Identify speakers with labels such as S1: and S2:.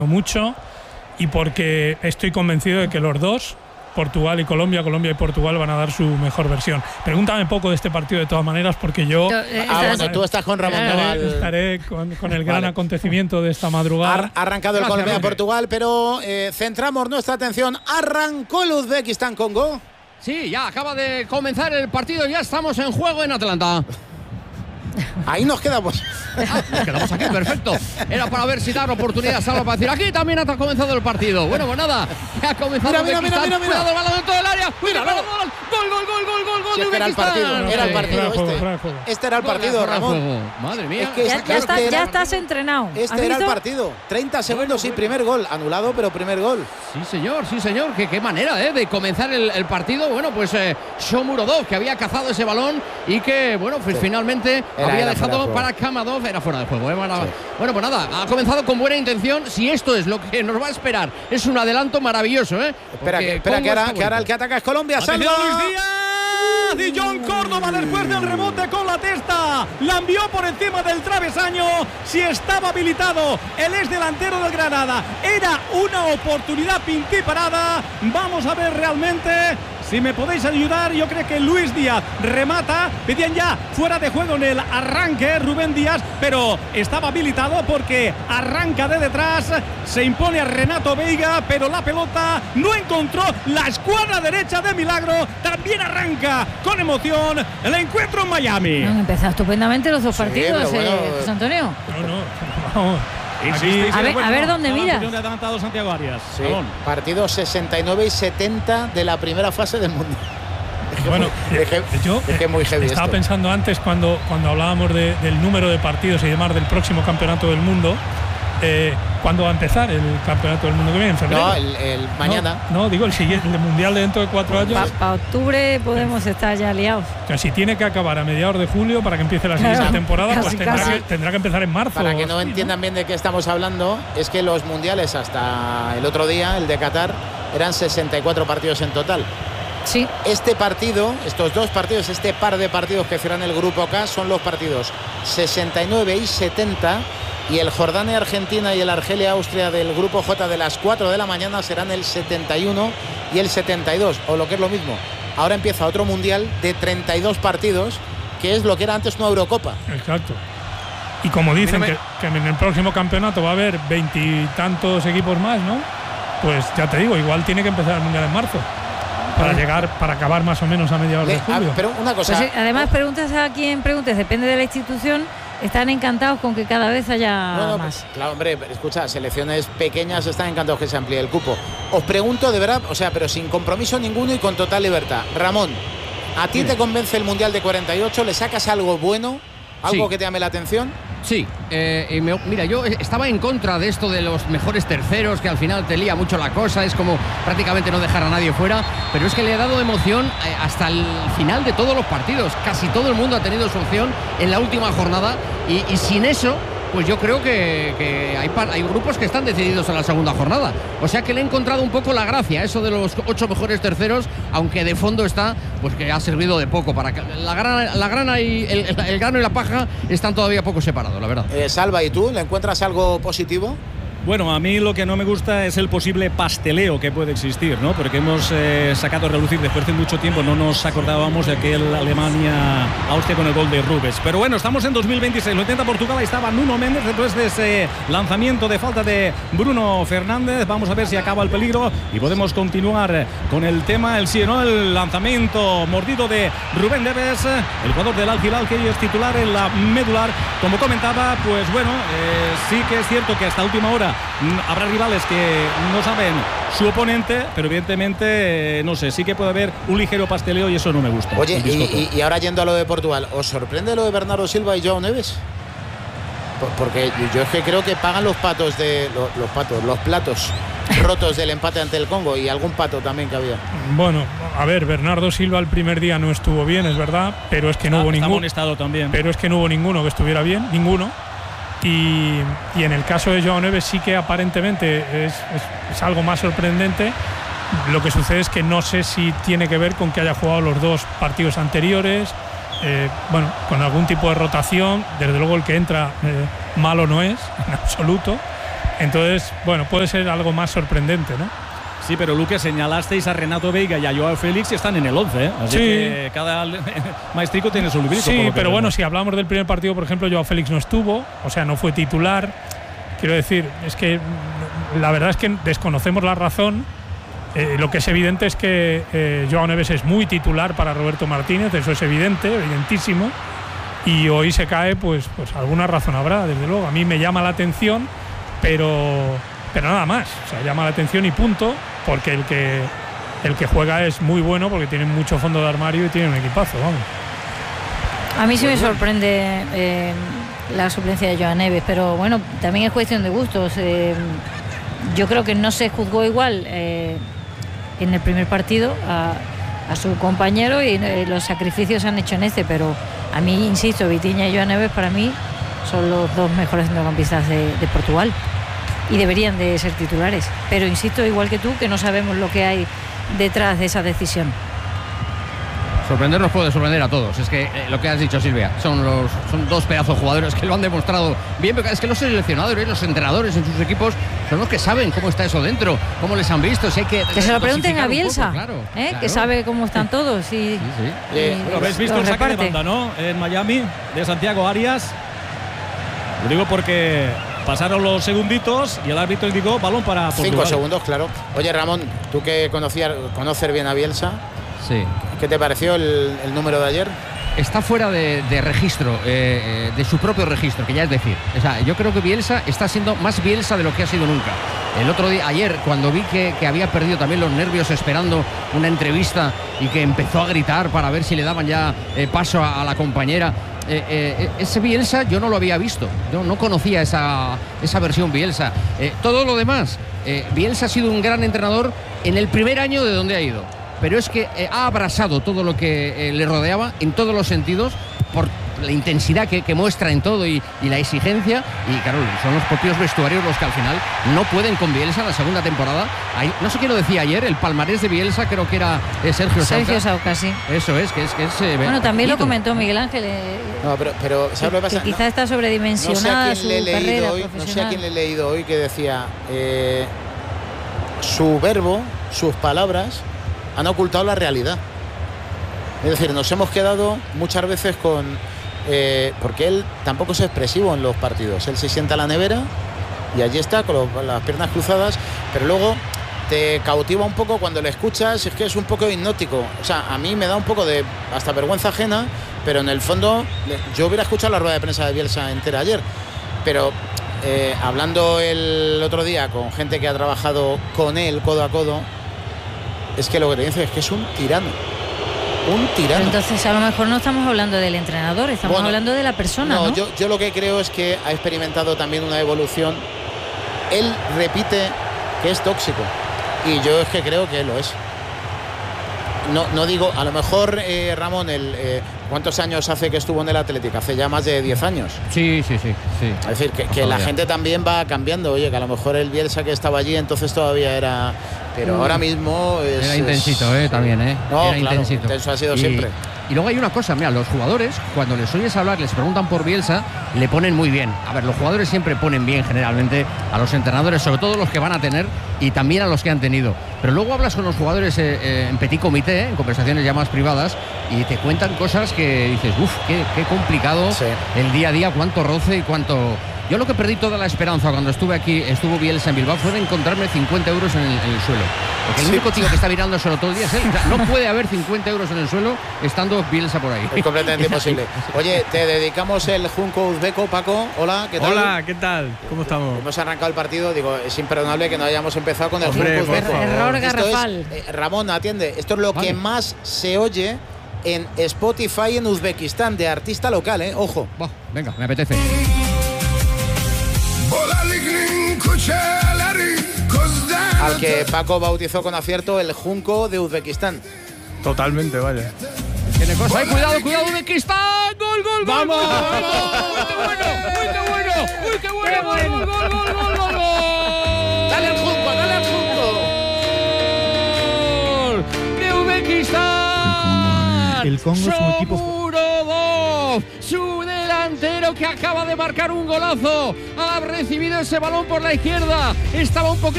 S1: mucho y porque estoy convencido de que los dos, Portugal y Colombia y Portugal, van a dar su mejor versión. Pregúntame poco de este partido de todas maneras, porque yo
S2: tú estás con Ramón Naval.
S1: Estaré con el gran acontecimiento de esta madrugada.
S2: Ha arrancado el Colombia-Portugal, pero centramos nuestra atención. ¿Arrancó el Uzbekistán-Congo?
S3: Sí, ya acaba de comenzar el partido, ya estamos en juego en Atlanta.
S2: Ahí nos quedamos.
S3: Nos quedamos aquí, perfecto. Era para ver si dar oportunidad a Salva para decir, aquí también ha comenzado el partido. Bueno, pues nada, ha comenzado.
S2: Mira.
S3: Cuidado, el balón dentro del área.
S2: Mira,
S3: gol.
S2: Si es que era el partido. Este era el partido, Ramón.
S3: Madre mía.
S4: Es que ya estás entrenado.
S2: Este era el partido. 30 segundos y primer gol. Anulado, pero primer gol.
S3: Sí, señor. Qué manera de comenzar el partido. Bueno, pues Shomurodov, que había cazado ese balón y que, bueno, pues finalmente había dejado para Kamadov. Era fuera de juego. Bueno, pues nada, ha comenzado con buena intención. Si esto es lo que nos va a esperar, es un adelanto maravilloso,
S2: Espera que ahora el que ataca es Colombia. ¡Salva!
S5: Luis Díaz y John Córdoba después del rebote con la testa. La envió por encima del travesaño. Si estaba habilitado el ex delantero del Granada, era una oportunidad pintiparada. Vamos a ver realmente si me podéis ayudar. Yo creo que Luis Díaz remata. Pedían ya fuera de juego en el arranque Rubén Díaz, pero estaba habilitado porque arranca de detrás. Se impone a Renato Veiga, pero la pelota no encontró la escuadra derecha de Milagro. También arranca con emoción el encuentro en Miami.
S4: Han empezado estupendamente los dos partidos, José Antonio.
S1: Vamos.
S4: A ver dónde mira.
S5: Adelantado Santiago Arias.
S2: Sí, partidos 69 y 70 de la primera fase del Mundial.
S1: Bueno,
S2: yo es muy heavy.
S1: Estaba pensando antes cuando hablábamos del número de partidos y demás del próximo campeonato del mundo. ¿Cuándo va a empezar el campeonato del mundo que viene? ¿En febrero?
S2: No, el mañana.
S1: No, digo el siguiente, el mundial de dentro de 4 años.
S4: Para octubre podemos estar ya liados.
S1: O sea, si tiene que acabar a mediados de julio para que empiece la siguiente temporada, pues tendrá que empezar en marzo.
S2: Para que no entiendan bien de qué estamos hablando, es que los mundiales hasta el otro día, el de Qatar, eran 64 partidos en total.
S4: Sí.
S2: Este partido, estos dos partidos, este par de partidos que cierran el grupo K son los partidos 69 y 70. Y el Jordania-Argentina y el Argelia-Austria del grupo J de las 4 de la mañana serán el 71 y el 72, o lo que es lo mismo. Ahora empieza otro mundial de 32 partidos, que es lo que era antes una Eurocopa.
S1: Exacto. Y como dicen que en el próximo campeonato va a haber 20 y tantos equipos más, ¿no? Pues ya te digo, igual tiene que empezar el mundial en marzo. Para acabar más o menos a mediados de julio.
S2: Pero una cosa.
S4: Pues sí, además, preguntas a quien preguntes, depende de la institución. Están encantados con que cada vez haya más.
S2: Claro, hombre, escucha, selecciones pequeñas están encantados que se amplíe el cupo. Os pregunto de verdad, pero sin compromiso ninguno y con total libertad. Ramón, ¿a ti te convence el Mundial de 48? ¿Le sacas algo bueno? ¿Algo que te llame la atención?
S3: Sí, mira, yo estaba en contra de esto de los mejores terceros, que al final te lía mucho la cosa, es como prácticamente no dejar a nadie fuera, pero es que le he dado emoción hasta el final de todos los partidos. Casi todo el mundo ha tenido su opción en la última jornada y sin eso, pues yo creo que hay grupos que están decididos en la segunda jornada. O sea que le he encontrado un poco la gracia, eso de los 8 mejores terceros, aunque de fondo está, pues que ha servido de poco. Para que la grana y el grano y la paja están todavía poco separados, la verdad.
S2: Salva, ¿y tú? ¿Le encuentras algo positivo?
S5: Bueno, a mí lo que no me gusta es el posible pasteleo que puede existir, ¿no? Porque hemos sacado a relucir después de mucho tiempo, no nos acordábamos de aquel Alemania-Austria con el gol de Rubens. Pero bueno, estamos en 2026, lo intenta Portugal, ahí estaba Nuno Méndez después de ese lanzamiento de falta de Bruno Fernández. Vamos a ver si acaba el peligro y podemos continuar con el tema, el lanzamiento mordido de Rubén Neves, el jugador del Al Hilal, que hoy es titular en la medular. Como comentaba, pues bueno, sí que es cierto que hasta última hora habrá rivales que no saben su oponente, pero evidentemente, no sé, sí que puede haber un ligero pasteleo y eso no me gusta.
S2: Oye, y ahora yendo a lo de Portugal, ¿os sorprende lo de Bernardo Silva y João Neves? Porque yo es que creo que pagan los platos rotos del empate ante el Congo y algún pato también que había.
S1: Bueno, a ver, Bernardo Silva el primer día no estuvo bien, es verdad, pero es que no hubo ninguno.
S5: También.
S1: Pero es que no hubo ninguno que estuviera bien, ninguno. Y en el caso de João Neves sí que aparentemente es algo más sorprendente. Lo que sucede es que no sé si tiene que ver con que haya jugado los dos partidos anteriores, con algún tipo de rotación. Desde luego el que entra malo no es, en absoluto. Entonces, bueno, puede ser algo más sorprendente, ¿no?
S5: Sí, pero Luque, señalasteis a Renato Veiga y a Joao Félix y están en el 11, ¿eh? Así que cada maestrico tiene su librito.
S1: Sí, pero bueno, si hablamos del primer partido, por ejemplo, Joao Félix no estuvo, o sea, no fue titular. Quiero decir, es que la verdad es que desconocemos la razón. Lo que es evidente es que Joao Neves es muy titular para Roberto Martínez, eso es evidente, evidentísimo. Y hoy se cae, pues alguna razón habrá, desde luego. A mí me llama la atención, pero nada más. O sea, llama la atención y punto, porque el que juega es muy bueno, porque tiene mucho fondo de armario y tiene un equipazo, vamos.
S4: A mí sí me sorprende la suplencia de Joao Neves, pero bueno, también es cuestión de gustos. Yo creo que no se juzgó igual en el primer partido a su compañero y los sacrificios se han hecho en este, pero a mí, insisto, Vitinha y Joao Neves para mí son los dos mejores centrocampistas de Portugal y deberían de ser titulares, pero insisto, igual que tú, que no sabemos lo que hay detrás de esa decisión.
S3: Sorprender nos puede sorprender a todos. Es que lo que has dicho, Silvia, son dos pedazos de jugadores que lo han demostrado bien, pero es que los seleccionadores, los entrenadores en sus equipos son los que saben cómo está eso dentro, cómo les han visto. Si hay que
S4: se lo pregunten a Bielsa,
S3: poco, claro.
S4: Que sabe cómo están todos. Y
S5: habéis visto el saque de banda, ¿no? En Miami, de Santiago Arias. Lo digo porque pasaron los segunditos y el árbitro indicó balón para Portugal.
S2: 5 segundos, claro. Oye, Ramón, tú que conoces bien a Bielsa,
S3: sí.
S2: ¿Qué te pareció el número de ayer?
S3: Está fuera de registro, de su propio registro, que ya es decir. O sea, yo creo que Bielsa está siendo más Bielsa de lo que ha sido nunca. El otro día, ayer, cuando vi que había perdido también los nervios esperando una entrevista y que empezó a gritar para ver si le daban ya paso a la compañera, ese Bielsa yo no lo había visto. Yo no conocía esa versión Bielsa. Todo lo demás, Bielsa ha sido un gran entrenador en el primer año de donde ha ido. Pero es que ha abrasado todo lo que le rodeaba en todos los sentidos por la intensidad que muestra en todo y la exigencia. Y claro, son los propios vestuarios los que al final no pueden con Bielsa en la segunda temporada. No sé quién lo decía ayer, el palmarés de Bielsa creo que era Sergio
S4: Sauca, sí.
S3: Eso es, que es
S4: bueno, también lo comentó Miguel Ángel.
S2: No, pero ¿sabes lo que pasa?
S4: Que quizá está sobredimensionada su carrera profesional.
S2: No sé a quién le he leído hoy que decía su verbo, sus palabras han ocultado la realidad. Es decir, nos hemos quedado muchas veces con porque él tampoco es expresivo en los partidos. Él se sienta a la nevera y allí está con las piernas cruzadas, pero luego te cautiva un poco cuando le escuchas. Es que es un poco hipnótico. O sea, a mí me da un poco de hasta vergüenza ajena, pero en el fondo yo hubiera escuchado la rueda de prensa de Bielsa entera ayer, pero hablando el otro día con gente que ha trabajado con él codo a codo, es que lo que te dice es que es un tirano. Un tirano.
S4: Pero entonces a lo mejor no estamos hablando del entrenador, estamos hablando de la persona, ¿no?
S2: Yo lo que creo es que ha experimentado también una evolución. Él repite que es tóxico y yo es que creo que lo es. No digo, a lo mejor Ramón, ¿cuántos años hace que estuvo en el Atlético? Hace ya más de 10 años.
S3: Sí.
S2: Es decir, que la gente también va cambiando. Oye, que a lo mejor el Bielsa que estaba allí entonces todavía era... Pero ahora mismo es...
S3: Era intensito, también,
S2: No,
S3: era
S2: claro,
S3: intensito.
S2: Intenso ha sido siempre.
S3: Y luego hay una cosa, mira, los jugadores, cuando les oyes hablar, les preguntan por Bielsa, le ponen muy bien. A ver, los jugadores siempre ponen bien generalmente a los entrenadores, sobre todo los que van a tener y también a los que han tenido. Pero luego hablas con los jugadores en petit comité, en conversaciones ya más privadas, y te cuentan cosas que dices, uff, qué complicado el día a día, cuánto roce y cuánto... Yo lo que perdí toda la esperanza cuando estuvo Bielsa en Bilbao fue de encontrarme 50 euros en el suelo. Porque el único tío que está mirando solo todo el día es él. O sea, no puede haber 50 euros en el suelo estando Bielsa por ahí.
S2: Es completamente imposible. Oye, te dedicamos el Junco Uzbeko, Paco. Hola, ¿qué tal?
S6: Hola, ¿qué tal? ¿Cómo estamos?
S2: Hemos arrancado el partido, digo, es imperdonable que no hayamos empezado con el Junco Uzbeko.
S4: Error garrafal.
S2: Ramón, atiende, esto es lo que más se oye en Spotify en Uzbekistán, de artista local, ojo.
S3: Venga, me apetece.
S2: Al que Paco bautizó con acierto el Junco de Uzbekistán.
S6: Totalmente, vaya.
S3: Tiene cosa. ¡Ay, cuidado, Uzbekistán! ¡Gol!
S6: ¡Vamos!
S3: ¡Uy, qué bueno! ¡Gol!
S2: ¡Dale al Junco, dale al Junco!
S3: ¡De Uzbekistán!
S7: El Congo es un equipo...
S3: Shomurodov, su delantero que acaba de marcar un golazo. Ha recibido ese balón por la izquierda. Estaba un poquito